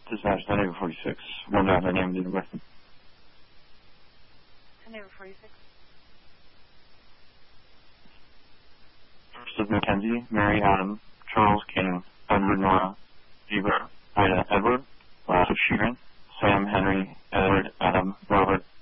Dispatch, that neighbor 46. One out, that name didn't work. Neighbor 46. First of Mackenzie, Mary Adam, Charles King, Edward Nora, Eva, Ida Edward, last of Sheeran, Sam Henry, Edward Adam, Robert